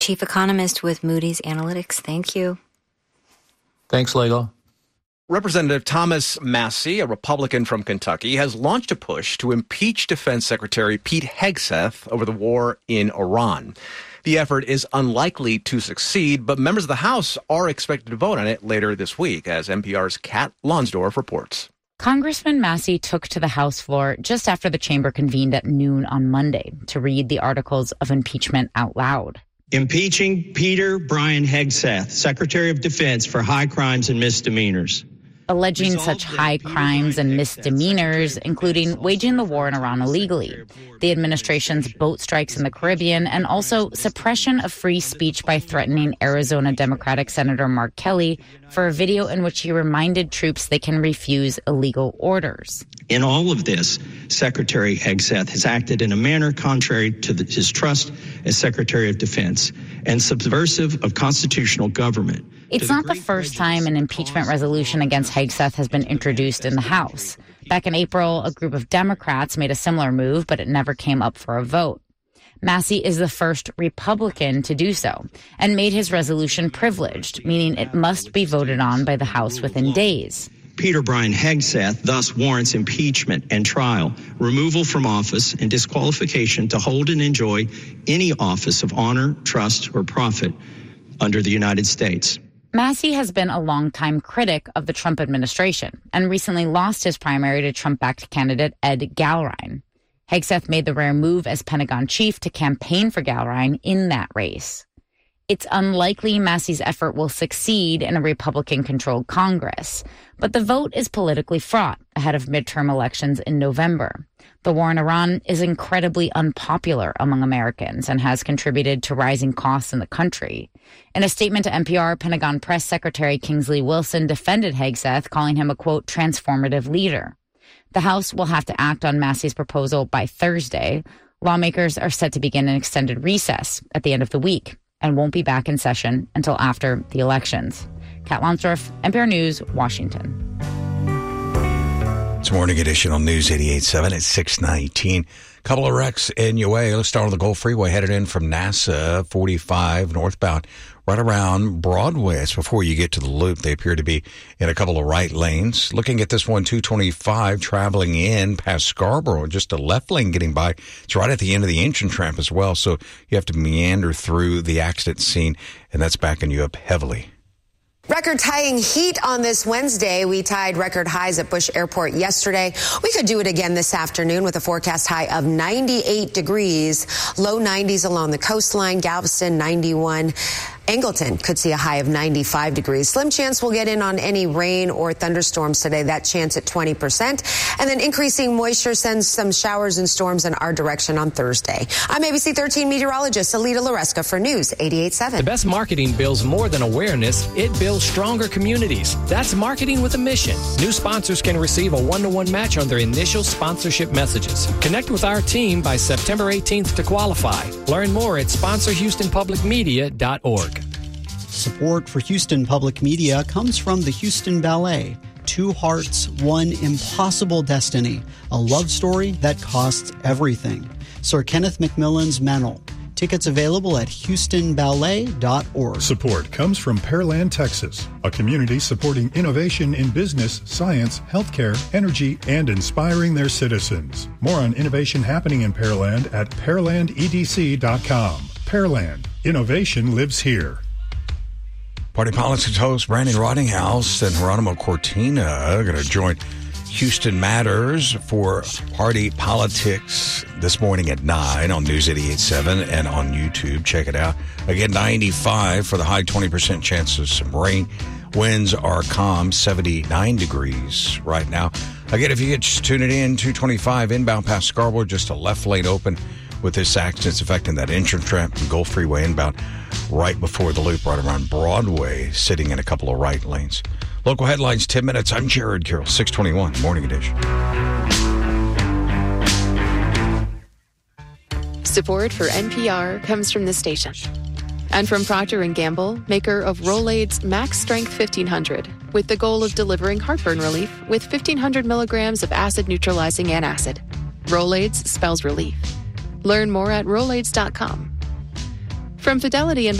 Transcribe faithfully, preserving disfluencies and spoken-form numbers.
Chief Economist with Moody's Analytics. Thank you. Thanks, Layla. Representative Thomas Massie, a Republican from Kentucky, has launched a push to impeach Defense Secretary Pete Hegseth over the war in Iran. The effort is unlikely to succeed, but members of the House are expected to vote on it later this week, as N P R's Kat Lonsdorf reports. Congressman Massie took to the House floor just after the chamber convened at noon on Monday to read the articles of impeachment out loud. Impeaching Peter Brian Hegseth, Secretary of Defense, for high crimes and misdemeanors. Alleging such high crimes and misdemeanors, including waging the war in Iran illegally, the administration's boat strikes in the Caribbean, and also suppression of free speech by threatening Arizona Democratic Senator Mark Kelly for a video in which he reminded troops they can refuse illegal orders. In all of this, Secretary Hegseth has acted in a manner contrary to the, his trust as Secretary of Defense and subversive of constitutional government. It's not the first time an impeachment resolution against Hegseth has been introduced in the House. Back in April, a group of Democrats made a similar move, but it never came up for a vote. Massie is the first Republican to do so and made his resolution privileged, meaning it must be voted on by the House within days. Peter Brian Hegseth thus warrants impeachment and trial, removal from office, and disqualification to hold and enjoy any office of honor, trust, or profit under the United States. Massie has been a longtime critic of the Trump administration and recently lost his primary to Trump-backed candidate Ed Gallrein. Hegseth made the rare move as Pentagon chief to campaign for Gallrein in that race. It's unlikely Massie's effort will succeed in a Republican-controlled Congress, but the vote is politically fraught ahead of midterm elections in November. The war in Iran is incredibly unpopular among Americans and has contributed to rising costs in the country. In a statement to N P R, Pentagon Press Secretary Kingsley Wilson defended Hegseth, calling him a, quote, transformative leader. The House will have to act on Massie's proposal by Thursday. Lawmakers are set to begin an extended recess at the end of the week and won't be back in session until after the elections. Kat Lonsdorf, N P R News, Washington. It's Morning Edition on News eighty-eight point seven at six nineteen. Couple of wrecks in your way. Let's start on the Gulf Freeway, headed in from NASA, forty-five northbound, right around Broadway. It's before you get to the loop. They appear to be in a couple of right lanes. Looking at this one, two twenty-five, traveling in past Scarborough, just a left lane getting by. It's right at the end of the entrance ramp as well, so you have to meander through the accident scene, and that's backing you up heavily. Record-tying heat on this Wednesday. We tied record highs at Bush Airport yesterday. We could do it again this afternoon with a forecast high of ninety-eight degrees, low nineties along the coastline, Galveston ninety-one. Angleton could see a high of ninety-five degrees. Slim chance we'll get in on any rain or thunderstorms today. That chance at twenty percent. And then increasing moisture sends some showers and storms in our direction on Thursday. I'm A B C thirteen meteorologist Alita Loresca for News eighty-eight point seven. The best marketing builds more than awareness. It builds stronger communities. That's marketing with a mission. New sponsors can receive a one-to-one match on their initial sponsorship messages. Connect with our team by September eighteenth to qualify. Learn more at sponsor houston public media dot org. Support for Houston Public Media comes from the Houston Ballet. Two Hearts, One Impossible Destiny. A love story that costs everything. Sir Kenneth Macmillan's Meynell. Tickets available at houston ballet dot org. Support comes from Pearland, Texas, a community supporting innovation in business, science, healthcare, energy, and inspiring their citizens. More on innovation happening in Pearland at pearland e d c dot com. Pearland. Innovation lives here. Party Politics host Brandon Rottinghouse and Geronimo Cortina are going to join Houston Matters for Party Politics this morning at nine on News eighty-eight point seven and on YouTube. Check it out. Again, ninety-five for the high, twenty percent chance of some rain. Winds are calm, seventy-nine degrees right now. Again, if you get just tuning in, two twenty-five inbound past Scarborough, just a left lane open with this accident affecting that entrance ramp from Gulf Freeway inbound right before the loop, right around Broadway, sitting in a couple of right lanes. Local headlines, ten minutes. I'm Jared Carroll, six twenty-one, Morning Edition. Support for N P R comes from this station. And from Procter and Gamble, maker of Rolaids Max Strength fifteen hundred, with the goal of delivering heartburn relief with fifteen hundred milligrams of acid-neutralizing antacid. Rolaids spells relief. Learn more at rolaids dot com. From Fidelity